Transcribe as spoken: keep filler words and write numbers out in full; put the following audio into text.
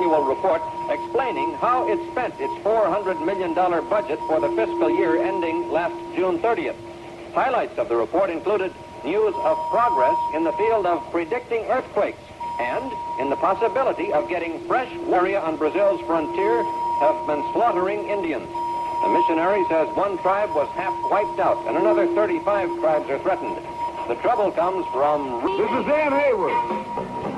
annual report explaining how it spent its four hundred million dollars budget for the fiscal year ending last June thirtieth. Highlights of the report included news of progress in the field of predicting earthquakes and in the possibility of getting fresh area on Brazil's frontier have been slaughtering Indians. The missionary says one tribe was half wiped out and another thirty-five tribes are threatened. The trouble comes from... This is Dan Hayward.